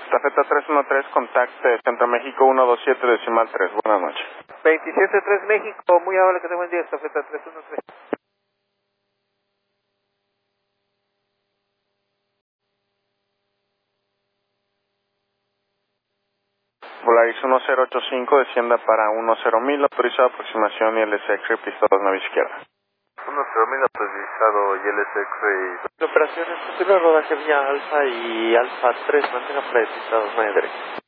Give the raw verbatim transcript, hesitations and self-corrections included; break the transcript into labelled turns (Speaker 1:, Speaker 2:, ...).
Speaker 1: Estafeta tres uno tres, contacte Centro México uno dos siete decimal tres. Buenas noches.
Speaker 2: veintisiete tres México, muy amable, que tenga buen día, estafeta tres uno tres.
Speaker 1: Volaris uno cero ocho cinco, descienda para uno cero mil, autorizado aproximación y L S X, pista dos nave izquierda.
Speaker 3: uno cero mil autorizado y L S X.
Speaker 4: Operaciones, posible rodaje vía Alfa y Alfa tres, mantenga predecisados, nueve derecha.